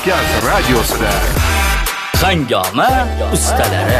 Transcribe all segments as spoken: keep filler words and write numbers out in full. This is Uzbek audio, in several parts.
Markaz radiosida Hangoma ustalari.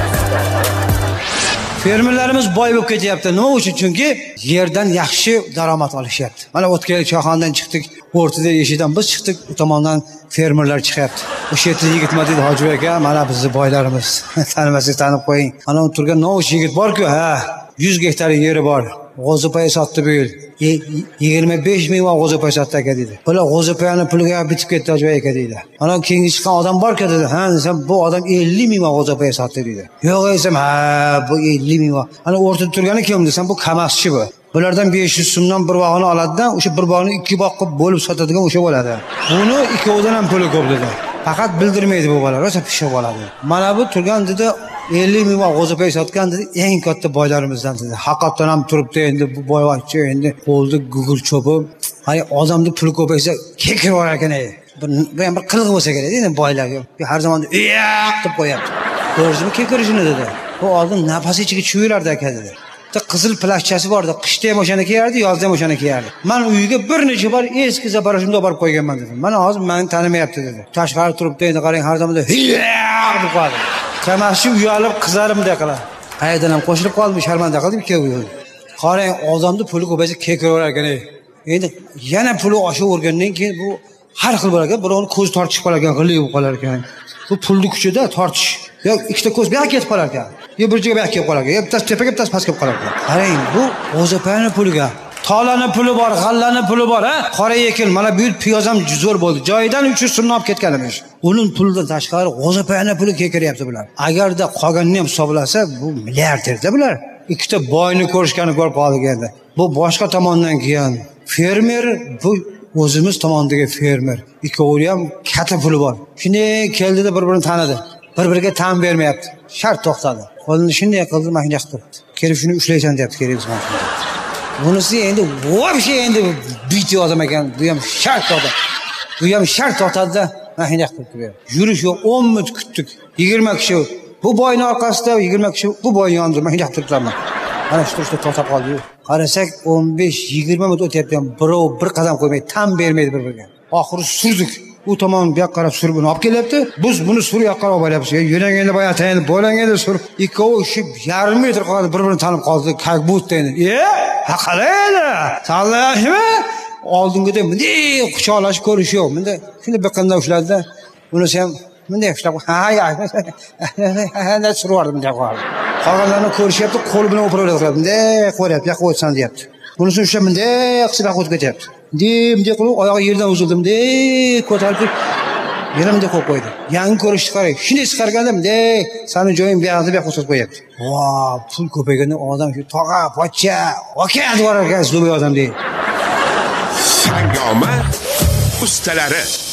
Fermerlarimiz boy bo'lib ketyapti. Nima uchun? Chunki yerdan yaxshi daromad olishyapti. Mana o'tgan choyxonadan chiqdik, o'rtada eshikdan biz chiqdik, u tomondan fermerlar chiqyapti. O'sha yerda yigit nima dedi Hoji aka, mana bizni boylarimiz. Tanimasangiz tanib qo'ying. Mana u turgan novuch yigit bor-ku, ha, yuz gektar yeri bor. G'o'zapay sotdi bu yil. yigirma besh ming va g'o'zapay sotdi aka dedi. Bular g'o'zapayni puliga bitib ketdi Hoji aka dedi. Mana keyingi chiqqan odam bor-ku dedi. Ha, desam bu odam ellik ming va g'o'zapay sotdi dedi. Yo'q desam, ha, bu ellik ming va. Ana o'rtada turgani kim desam, bu kamaschi bu. Bulardan besh yuz so'mdan bir bog'ini oladi-dan, o'sha bir bog'ni ikki bog' qilib bo'lib sotadigan o'sha bo'ladi. Buni ikkovidan ham puli ko'p dedi. Faqat bildirmaydi bu bola, rosa pishib bo'ladi. Mana bu turgan dedi ellik ming va g'o'zapay sotgan dedi, eng katta boylarimizdan dedi. Haqiqatan ham turibdi endi bu boyvachcha endi qo'lda gugul cho'pib, hay odamning puli ko'paysa kekirib ekan ey. Bu ham bir qilg'i bo'lsa kerak endi boylarga. Har zaman yo'q deb qo'yapti. Ko'rdingmi kekirishini dedi. Bu oldin nafas ichiga chuvilardi aka dedi. Qizil plashchasi bor edi. Qishda ham o'shani kiyardi, yozda ham o'shani kiyardi. Men uyiga bir necha bor eski zaparashimda borib qo'yganman dedi. Mana hozir meni tanimayapti dedi. Tashqari turibdi endi qarang har zamonda deb qo'yadi. Kamashib uyalib qizlarimday qiladi. Qayerdan ham qo'shilib qoldi, sharmanda qildi ikkovi. Qarang, odamni puli ko'paysa kekiraverar ekan. Endi yana puli oshib o'rgandan keyin bu har xil bo'lar ekan. Birovni ko'z tortishib qolar ekan, g'illi bo'lib qolar ekan. Bu pulni kuchida tortish. Yo'q, ikkita ko'z bir ketib qolar ekan. Yo bir joyga bir kelib qolar ekan. Bittasi tepaga, bittasi pastga kelib qolar ekan. Qarang, bu g'o'zapayning puliga, tolani puli bor, g'allani puli bor, ha? Qora ekin, mana bu piyoz ham zo'r bo'ldi. Joyidan uch yuz so'mdan olib ketganimiz. Uning pulidan tashqari g'o'zapayning puli kekiryapti bular. Agarda qolganini ham hisoblasa, bu milliarderda bular. Ikkita boyni ko'rishgani ko'rib qoldik endi. Bu boshqa tomondan kelgan fermer, bu o'zimiz tomondagi fermer. Ikkovi ham katta puli bor. Shunday keldida bir-birini tanidi. Bir-biriga tan bermayapti. Shart to'xtadi. Qo'lini shunday qildi, mashina qildi. Kelib shuni ushlaysan deyapti, kerak emas. Bunisi endi vo'bshe endi bitti odam ekan. Bu ham shart to'xtadi. Bu ham shart to'xtadi-da, mashina qildi. Yurish yo'q, o'n minut kutdik. yigirma kishi. Bu boyning orqasida yigirma kishi, bu boyning yonida mashina qilibman. Mana shu turishda to'xtab qoldi. Qarasak o'n besh yigirma minut o'tyapti, birov bir qadam qo'ymaydi, tan bermaydi bir-biriga. Oxiri surdik. U tomon bu yoqqa qarab surib olib kelyapti. Biz buni sur yoqqa olib olyapmiz. Yo'langanda boya tayin, bo'langanda sur. Ikkovi ishi yarim metr qoldi, bir-birini tanib qoldi. Как будто endi. E, haqalaydi. Sallayashmi? Oldingida bunday quchoqlash ko'rish yo'q. Bunda shuni bir qanday ushladi-da. Bunisi ham bunday ushlab, ha, ha, surib yubordi bunday qoldi. Qolganlarni ko'rishyapti, qo'l bilan o'piryapti. Bunday qo'yapti, yoqqa o'tsan deyapti. Bunisi ushlab bunday qisib qo'yib ketyapti. Dim deb qilib oyog'i yerdan uzildim deb ko'tarib yana bunday qo'yib qo'ydi. Yangi ko'rishni qarang. Shunday chiqarganda bunday sani joying bu yoqda bu yoqqa o'tib qo'yapti. Voh, pul ko'payganda odam shu tog'a, pochcha, okean bor ekan, zo'rboy odam deydi. Hangoma ustalari.